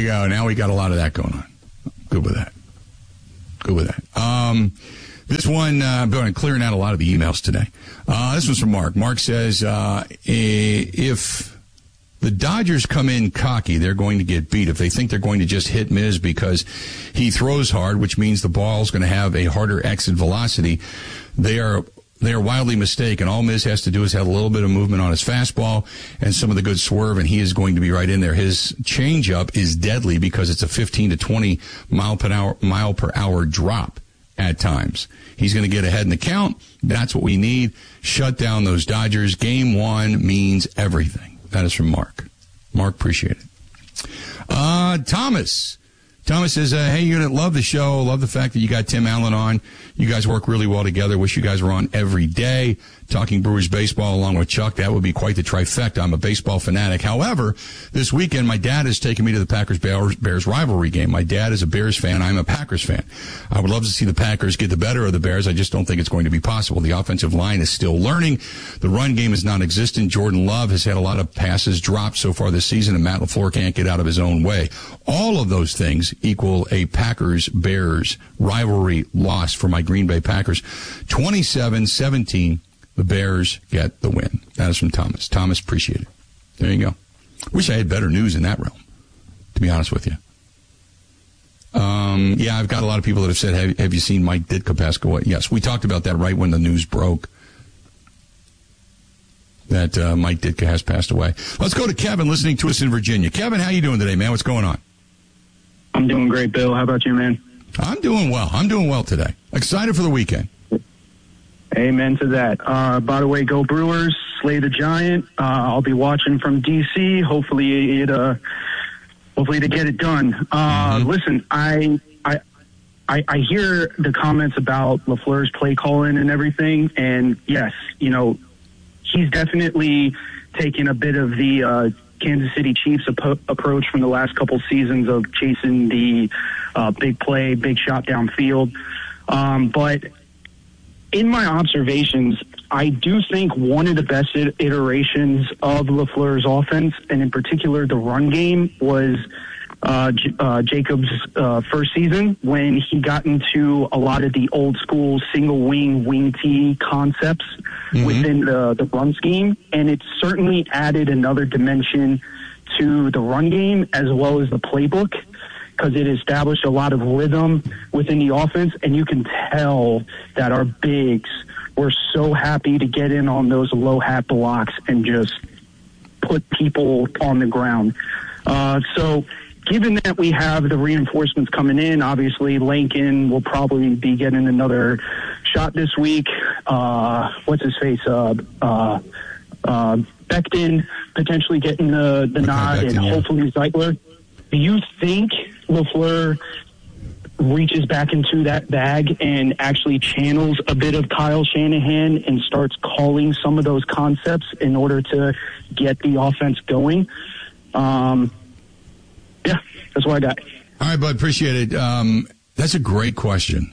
go. Now we got a lot of that going on. Good with that. This one, I'm going to clearing out a lot of the emails today. This one's from Mark. Mark says, if the Dodgers come in cocky, they're going to get beat. If they think they're going to just hit Miz because he throws hard, which means the ball's going to have a harder exit velocity, they are wildly mistaken. All Miz has to do is have a little bit of movement on his fastball and some of the good swerve, and he is going to be right in there. His changeup is deadly because it's a 15 to 20 mile per hour drop at times. He's going to get ahead in the count. That's what we need. Shut down those Dodgers. Game 1 means everything. That is from Mark. Mark, appreciate it. Thomas says, hey, Unit, love the show. Love the fact that you got Tim Allen on. You guys work really well together. Wish you guys were on every day talking Brewers baseball along with Chuck. That would be quite the trifecta. I'm a baseball fanatic. However, this weekend, my dad has taken me to the Packers-Bears rivalry game. My dad is a Bears fan. I'm a Packers fan. I would love to see the Packers get the better of the Bears. I just don't think it's going to be possible. The offensive line is still learning. The run game is non-existent. Jordan Love has had a lot of passes dropped so far this season, and Matt LaFleur can't get out of his own way. All of those things equal a Packers-Bears rivalry loss for my Green Bay Packers. 27-17. The Bears get the win. That is from Thomas. Thomas, appreciate it. There you go. Wish I had better news in that realm, to be honest with you. Yeah, I've got a lot of people that have said, have you seen Mike Ditka pass away? Yes, we talked about that right when the news broke, that Mike Ditka has passed away. Let's go to Kevin, listening to us in Virginia. Kevin, how you doing today, man? What's going on? I'm doing great, Bill. How about you, man? I'm doing well today. Excited for the weekend. Amen to that. By the way, go Brewers, slay the Giant. I'll be watching from D.C. Hopefully to get it done. Listen, I hear the comments about LaFleur's play calling and everything, and yes, he's definitely taken a bit of the Kansas City Chiefs approach from the last couple seasons of chasing the big play, big shot downfield. But in my observations, I do think one of the best iterations of LaFleur's offense, and in particular the run game, was Jacobs' first season when he got into a lot of the old school single wing T concepts within the run scheme, and it certainly added another dimension to the run game as well as the playbook, because it established a lot of rhythm within the offense, and you can tell that our bigs were so happy to get in on those low hat blocks and just put people on the ground. So given that we have the reinforcements coming in, obviously Lincoln will probably be getting another shot this week. What's his face? Becton potentially getting the nod, and hopefully Zeitler. Do you think LaFleur reaches back into that bag and actually channels a bit of Kyle Shanahan and starts calling some of those concepts in order to get the offense going? Yeah, that's what I got. All right, bud, appreciate it. That's a great question.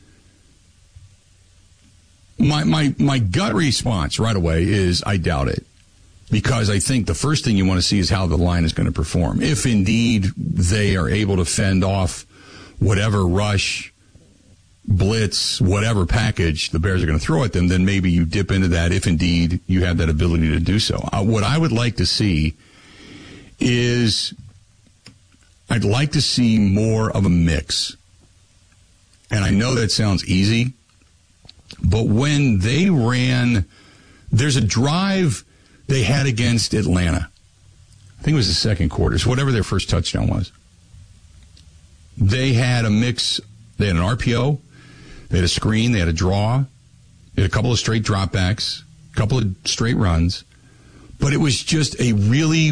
My gut response right away is I doubt it, because I think the first thing you want to see is how the line is going to perform. If indeed they are able to fend off whatever rush, blitz, whatever package the Bears are going to throw at them, then maybe you dip into that if indeed you have that ability to do so. What I would like to see is I'd like to see more of a mix. And I know that sounds easy, but when they ran, there's a drive they had against Atlanta. I think it was the second quarter, so whatever their first touchdown was. They had a mix. They had an RPO, they had a screen, they had a draw, they had a couple of straight dropbacks, a couple of straight runs, but it was just a really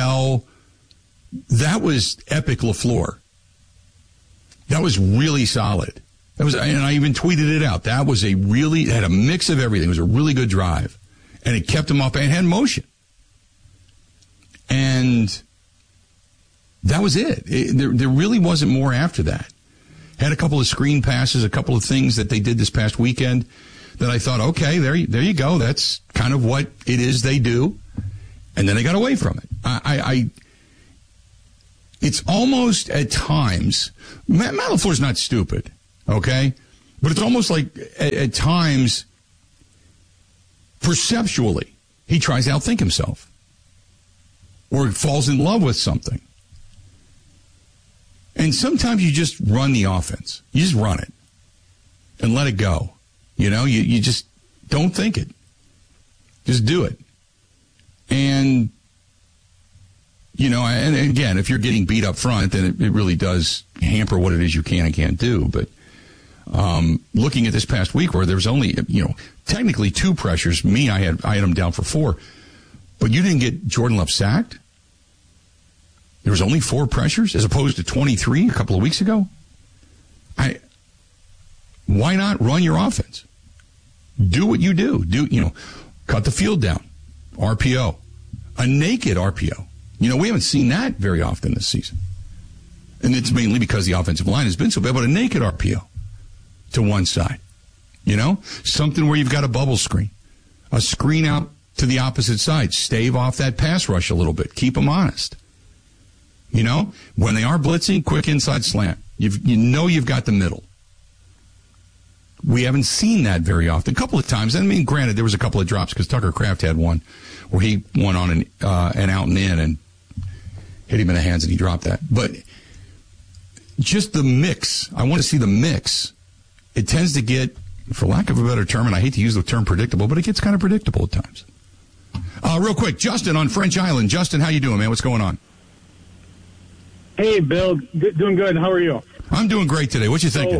that was epic LaFleur. That was really solid. And I even tweeted it out. That was it had a mix of everything. It was a really good drive. And it kept them up and had motion. And that was it. There really wasn't more after that. Had a couple of screen passes, a couple of things that they did this past weekend that I thought, okay, there you go. That's kind of what it is they do. And then they got away from it. it's almost at times, Matt LaFleur's not stupid, okay? But it's almost like at times, perceptually, he tries to outthink himself or falls in love with something. And sometimes you just run the offense. You just run it and let it go. You know, you just don't think it. Just do it. And, you know, and again, if you're getting beat up front, then it really does hamper what it is you can and can't do. But looking at this past week where there was only, you know, technically 2 pressures. I had him down for 4. But you didn't get Jordan Love sacked? There was only 4 pressures as opposed to 23 a couple of weeks ago? Why not run your offense? Do what you do. Cut the field down. RPO. A naked RPO. You know, we haven't seen that very often this season. And it's mainly because the offensive line has been so bad, but a naked RPO to one side. You know? Something where you've got a bubble screen. A screen out to the opposite side. Stave off that pass rush a little bit. Keep them honest. You know? When they are blitzing, quick inside slant. You've got the middle. We haven't seen that very often. A couple of times. I mean, granted, there was a couple of drops because Tucker Kraft had one where he went on an out and in and hit him in the hands and he dropped that. But just the mix. I want to see the mix. It tends to get, for lack of a better term, and I hate to use the term predictable, but it gets kind of predictable at times. Real quick, Justin on French Island. Justin, how you doing, man? What's going on? Hey, Bill. Doing good. How are you? I'm doing great today. What you thinking?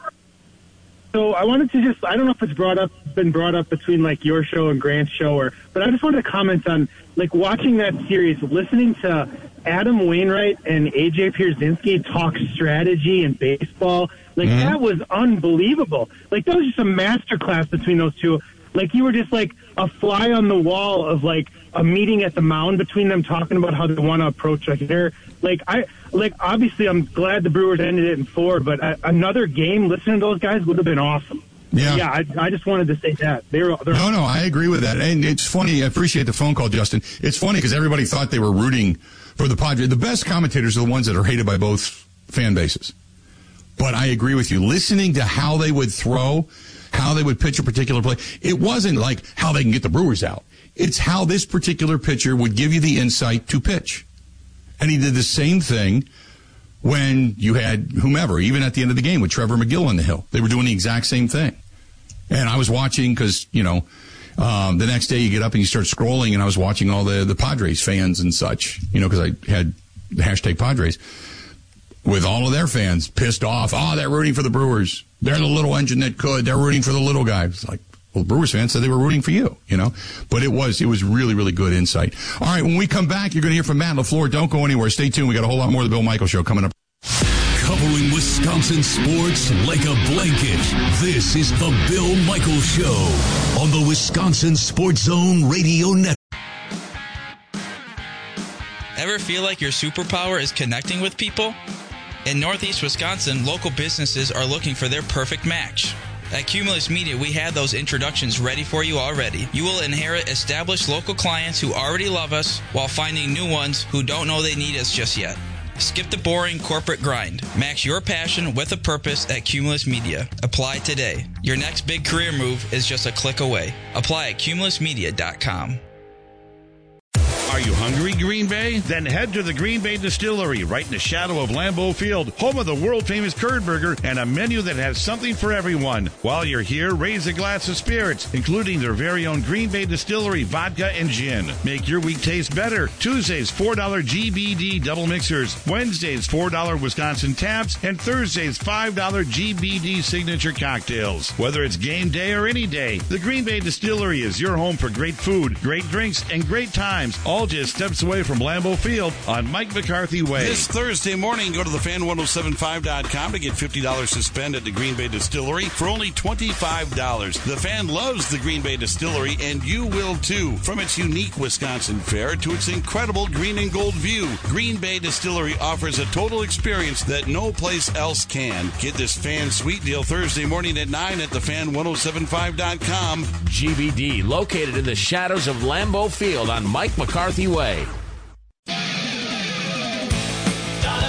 So I wanted to I don't know if it's been brought up between like your show and Grant's show, but I just wanted to comment on like watching that series, listening to Adam Wainwright and AJ Pierzynski talk strategy and baseball. Like that was unbelievable. Like that was just a masterclass between those two. Like you were just like a fly on the wall of like a meeting at the mound between them talking about how they want to approach like they're obviously I'm glad the Brewers ended it in 4, but another game listening to those guys would have been awesome. Yeah, I just wanted to say that. No, I agree with that. And it's funny. I appreciate the phone call, Justin. It's funny because everybody thought they were rooting for the Padres. The best commentators are the ones that are hated by both fan bases. But I agree with you. Listening to how they would throw, how they would pitch a particular play, it wasn't like how they can get the Brewers out. It's how this particular pitcher would give you the insight to pitch. And he did the same thing when you had whomever, even at the end of the game with Trevor McGill on the hill. They were doing the exact same thing. And I was watching because, the next day you get up and you start scrolling, and I was watching all the Padres fans and such, because I had the hashtag Padres with all of their fans pissed off. Oh, they're rooting for the Brewers. They're the little engine that could. They're rooting for the little guy. It's like, well, the Brewers fans said they were rooting for you, But it was really, really good insight. All right, when we come back, you're going to hear from Matt LaFleur. Don't go anywhere. Stay tuned. We got a whole lot more of the Bill Michaels Show coming up. Covering Wisconsin sports like a blanket. This is the Bill Michaels Show on the Wisconsin Sports Zone Radio Network. Ever feel like your superpower is connecting with people? In Northeast Wisconsin, local businesses are looking for their perfect match. At Cumulus Media, we have those introductions ready for you already. You will inherit established local clients who already love us while finding new ones who don't know they need us just yet. Skip the boring corporate grind. Match your passion with a purpose at Cumulus Media. Apply today. Your next big career move is just a click away. Apply at cumulusmedia.com. Are you hungry, Green Bay? Then head to the Green Bay Distillery, right in the shadow of Lambeau Field, home of the world-famous curd burger and a menu that has something for everyone. While you're here, raise a glass of spirits, including their very own Green Bay Distillery vodka and gin. Make your week taste better. Tuesdays, $4 GBD double mixers. Wednesdays, $4 Wisconsin taps. And Thursdays, $5 GBD signature cocktails. Whether it's game day or any day, the Green Bay Distillery is your home for great food, great drinks, and great times, all just steps away from Lambeau Field on Mike McCarthy Way. This Thursday morning, go to thefan1075.com to get $50 to spend at the Green Bay Distillery for only $25. The Fan loves the Green Bay Distillery, and you will too. From its unique Wisconsin fare to its incredible green and gold view, Green Bay Distillery offers a total experience that no place else can. Get this Fan Sweet Deal Thursday morning at 9 at thefan1075.com. GBD, located in the shadows of Lambeau Field on Mike McCarthy Way.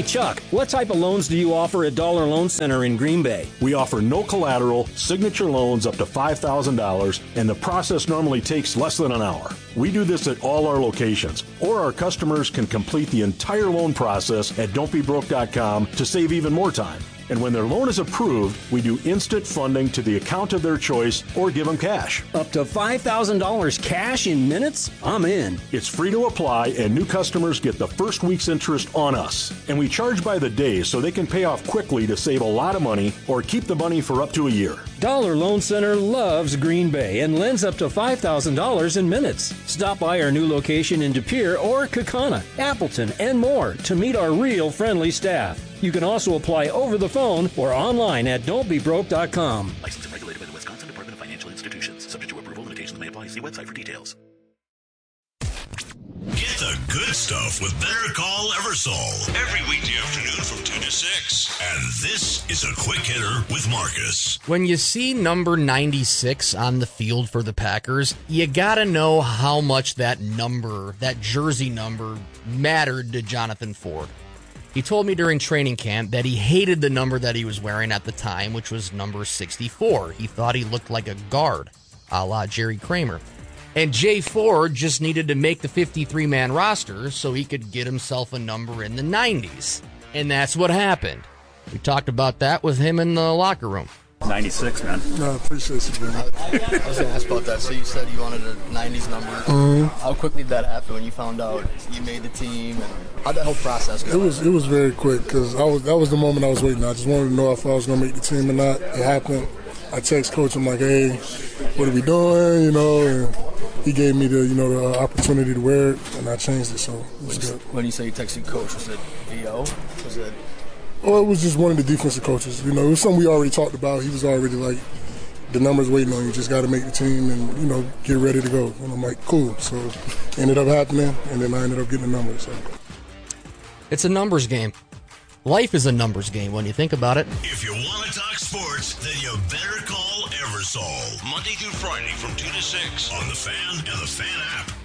Hey, Chuck, what type of loans do you offer at Dollar Loan Center in Green Bay? We offer no collateral, signature loans up to $5,000, and the process normally takes less than an hour. We do this at all our locations, or our customers can complete the entire loan process at don'tbebroke.com to save even more time. And when their loan is approved, we do instant funding to the account of their choice or give them cash. Up to $5,000 cash in minutes? I'm in. It's free to apply, and new customers get the first week's interest on us. And we charge by the day so they can pay off quickly to save a lot of money or keep the money for up to a year. Dollar Loan Center loves Green Bay and lends up to $5,000 in minutes. Stop by our new location in De Pere or Kaukauna, Appleton, and more to meet our real friendly staff. You can also apply over the phone or online at don'tbebroke.com. Licensed and regulated by the Wisconsin Department of Financial Institutions. Subject to approval, limitations may apply. See website for details. Get the good stuff with Better Call Eversole. Every weekday afternoon from 2 to 6. And this is a quick hitter with Marcus. When you see number 96 on the field for the Packers, you got to know how much that number, that jersey number, mattered to Jonathan Ford. He told me during training camp that he hated the number that he was wearing at the time, which was number 64. He thought he looked like a guard, a la Jerry Kramer. And Jay Ford just needed to make the 53-man roster so he could get himself a number in the 90s. And that's what happened. We talked about that with him in the locker room. 96, man. No, I appreciate you, man. I was going to ask about that. So you said you wanted a 90s number. Mm-hmm. How quickly did that happen when you found out you made the team? And how'd that whole process go? It was very quick because that was the moment I was waiting. I just wanted to know if I was going to make the team or not. It happened. I text coach. I'm like, hey, what are we doing? And he gave me the opportunity to wear it, and I changed it. So it was good. When you say you texted coach, was it VO? Was it? Oh, it was just one of the defensive coaches. It was something we already talked about. He was already like, the number's waiting on you. Just got to make the team and, get ready to go. And I'm like, cool. So it ended up happening, and then I ended up getting the number. So. It's a numbers game. Life is a numbers game when you think about it. If you want to talk sports, then you better call Eversole. Monday through Friday from 2 to 6 on The Fan and The Fan app.